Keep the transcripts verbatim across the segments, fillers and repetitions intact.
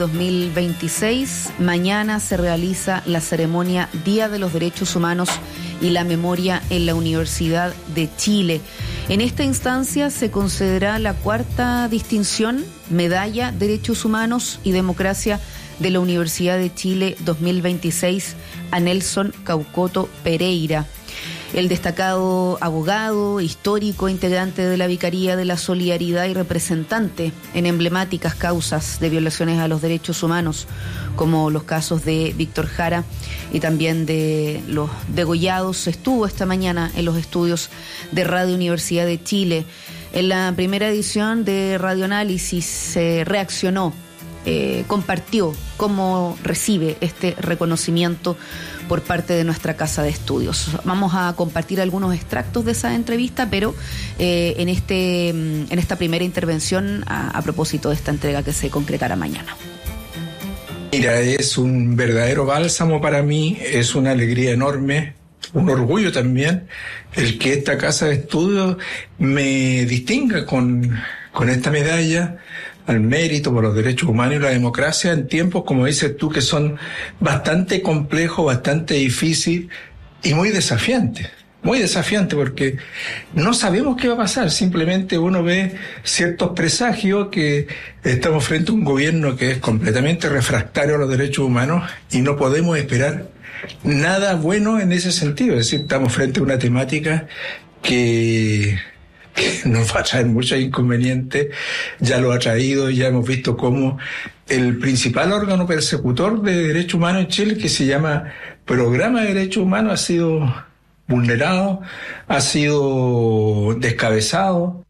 dos mil veintiséis, mañana se realiza la ceremonia Día de los Derechos Humanos y la Memoria en la Universidad de Chile. En esta instancia se concederá la cuarta distinción, Medalla Derechos Humanos y Democracia de la Universidad de Chile dos mil veintiséis a Nelson Caucoto Pereira. El destacado abogado, histórico, integrante de la Vicaría de la Solidaridad y representante en emblemáticas causas de violaciones a los derechos humanos, como los casos de Víctor Jara y también de los degollados, estuvo esta mañana en los estudios de Radio Universidad de Chile. En la primera edición de Radioanálisis se reaccionó, eh, compartió cómo recibe este reconocimiento por parte de nuestra casa de estudios. Vamos a compartir algunos extractos de esa entrevista, pero eh, en, este, en esta primera intervención a, a propósito de esta entrega que se concretará mañana. Mira, es un verdadero bálsamo para mí, es una alegría enorme, un orgullo también, el que esta casa de estudios me distinga con, con esta medalla al mérito por los derechos humanos y la democracia en tiempos, como dices tú, que son bastante complejos, bastante difíciles y muy desafiantes. Muy desafiante porque no sabemos qué va a pasar, simplemente uno ve ciertos presagios que estamos frente a un gobierno que es completamente refractario a los derechos humanos y no podemos esperar nada bueno en ese sentido. Es decir, estamos frente a una temática que, que nos va a traer muchos inconvenientes, ya lo ha traído, ya hemos visto cómo el principal órgano persecutor de derechos humanos en Chile, que se llama Programa de Derechos Humanos, ha sido vulnerado, ha sido descabezado.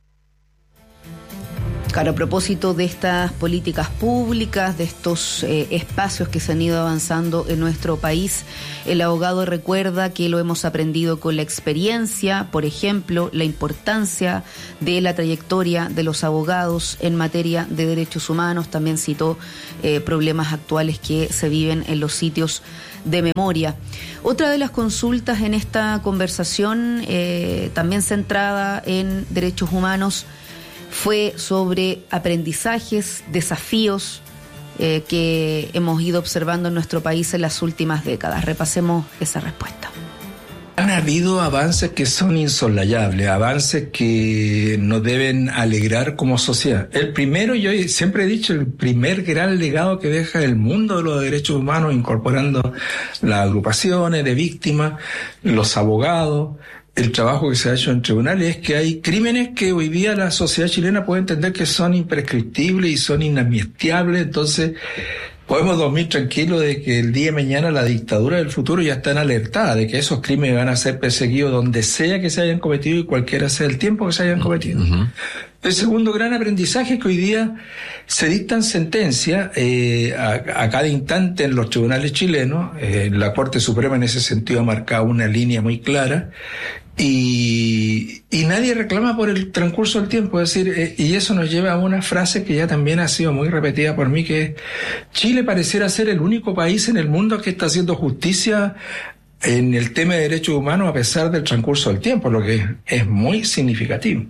Claro, a propósito de estas políticas públicas, de estos eh, espacios que se han ido avanzando en nuestro país, el abogado recuerda que lo hemos aprendido con la experiencia, por ejemplo, la importancia de la trayectoria de los abogados en materia de derechos humanos. También citó eh, problemas actuales que se viven en los sitios de memoria. Otra de las consultas en esta conversación, eh, también centrada en derechos humanos, fue sobre aprendizajes, desafíos eh, que hemos ido observando en nuestro país en las últimas décadas. Repasemos esa respuesta. Han habido avances que son insosolayables, avances que nos deben alegrar como sociedad. El primero, yo siempre he dicho, el primer gran legado que deja el mundo de los derechos humanos, incorporando las agrupaciones de víctimas, los abogados, el trabajo que se ha hecho en tribunales, es que hay crímenes que hoy día la sociedad chilena puede entender que son imprescriptibles y son inamnistiables. Entonces podemos dormir tranquilos de que el día de mañana la dictadura del futuro ya están alertadas de que esos crímenes van a ser perseguidos donde sea que se hayan cometido y cualquiera sea el tiempo que se hayan cometido. Uh-huh. El segundo gran aprendizaje es que hoy día se dictan sentencias eh, a, a cada instante en los tribunales chilenos. Eh, la Corte Suprema en ese sentido ha marcado una línea muy clara. Y, y nadie reclama por el transcurso del tiempo, es decir, eh, y eso nos lleva a una frase que ya también ha sido muy repetida por mí, que es: Chile pareciera ser el único país en el mundo que está haciendo justicia en el tema de derechos humanos a pesar del transcurso del tiempo, lo que es, es muy significativo.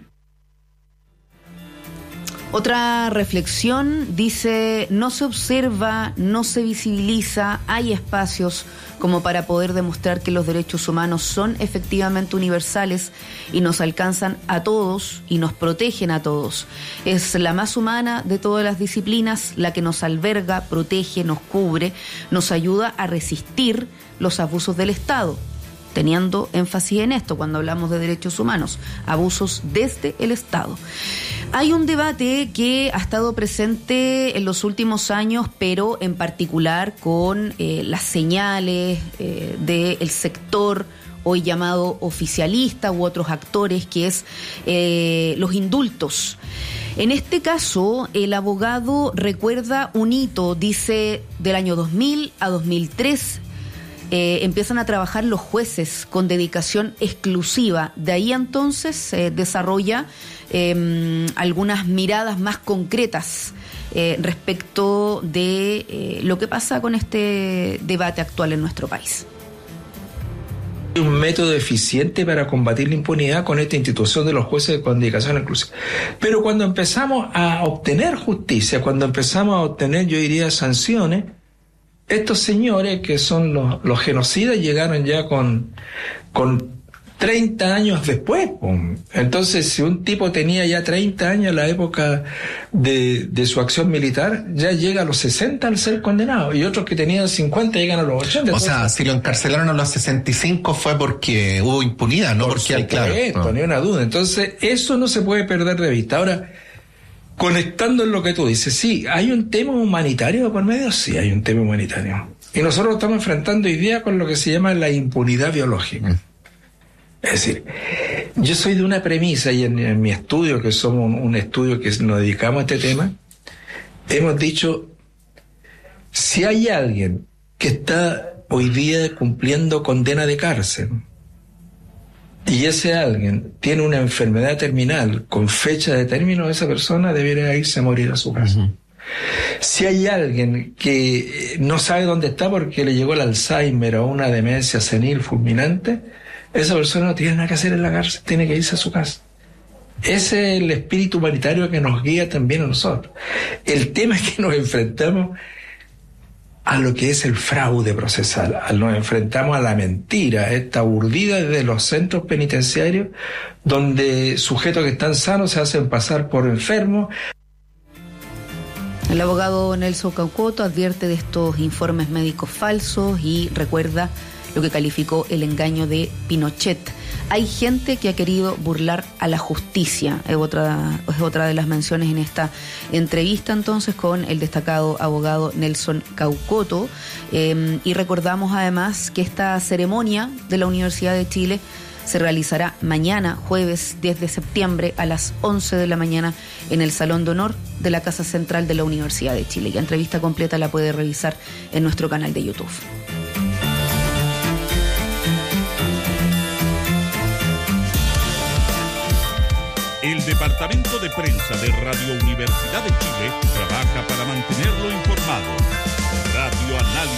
Otra reflexión dice: no se observa, no se visibiliza, hay espacios como para poder demostrar que los derechos humanos son efectivamente universales y nos alcanzan a todos y nos protegen a todos. Es la más humana de todas las disciplinas, la que nos alberga, protege, nos cubre, nos ayuda a resistir los abusos del Estado, teniendo énfasis en esto cuando hablamos de derechos humanos, abusos desde el Estado. Hay un debate que ha estado presente en los últimos años, pero en particular con eh, las señales eh, del sector hoy llamado oficialista u otros actores, que es eh, los indultos. En este caso, el abogado recuerda un hito, dice, del año dos mil a dos mil tres, Eh, empiezan a trabajar los jueces con dedicación exclusiva. De ahí entonces se eh, desarrolla eh, algunas miradas más concretas eh, respecto de eh, lo que pasa con este debate actual en nuestro país. un método eficiente para combatir la impunidad con esta institución de los jueces con dedicación inclusiva. Pero cuando empezamos a obtener justicia, cuando empezamos a obtener, yo diría, sanciones, estos señores que son los, los genocidas llegaron ya con, con treinta años después. Entonces, si un tipo tenía ya treinta años en la época de, de su acción militar, ya llega a los sesenta al ser condenado, y otros que tenían cincuenta llegan a los ochenta. O Entonces, sea, si lo encarcelaron a los sesenta y cinco fue porque hubo impunidad, no por porque hay claro. No. Ni una duda. Entonces, eso no se puede perder de vista. Ahora, conectando en lo que tú dices, sí, ¿hay un tema humanitario por medio? Sí, hay un tema humanitario. Y nosotros estamos enfrentando hoy día con lo que se llama la impunidad biológica. Mm. Es decir, yo soy de una premisa, y en, en mi estudio, que somos un, un estudio que nos dedicamos a este tema, hemos dicho, si hay alguien que está hoy día cumpliendo condena de cárcel, y ese alguien tiene una enfermedad terminal con fecha de término, esa persona debería irse a morir a su casa. Uh-huh. Si hay alguien que no sabe dónde está porque le llegó el Alzheimer o una demencia senil fulminante, esa persona no tiene nada que hacer en la cárcel, tiene que irse a su casa. Ese es el espíritu humanitario que nos guía también a nosotros. El tema es que nos enfrentamos a lo que es el fraude procesal, nos enfrentamos a la mentira, esta urdida de los centros penitenciarios, donde sujetos que están sanos se hacen pasar por enfermos. El abogado Nelson Caucoto advierte de estos informes médicos falsos y recuerda lo que calificó el engaño de Pinochet. Hay gente que ha querido burlar a la justicia, es otra, es otra de las menciones en esta entrevista entonces con el destacado abogado Nelson Caucoto. Eh, y recordamos además que esta ceremonia de la Universidad de Chile se realizará mañana, jueves diez de septiembre, a las once de la mañana en el Salón de Honor de la Casa Central de la Universidad de Chile. La entrevista completa la puede revisar en nuestro canal de YouTube. El Departamento de Prensa de Radio Universidad de Chile trabaja para mantenerlo informado. Radio Análisis.